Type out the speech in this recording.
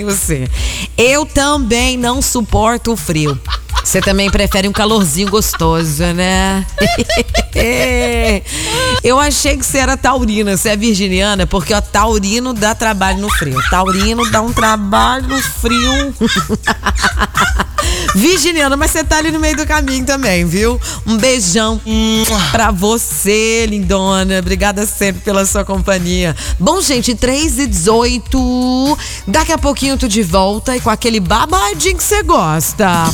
bem você. Eu também não suporto o frio. Você também prefere um calorzinho gostoso, né? Eu achei que você era taurina, você é virginiana, porque ó, taurino dá trabalho no frio. Taurino dá um trabalho no frio. Virginiana, mas você tá ali no meio do caminho também, viu? Um beijão pra você, lindona. Obrigada sempre pela sua companhia. Bom, gente, 3h18. Daqui a pouquinho eu tô de volta e com aquele babadinho que você gosta.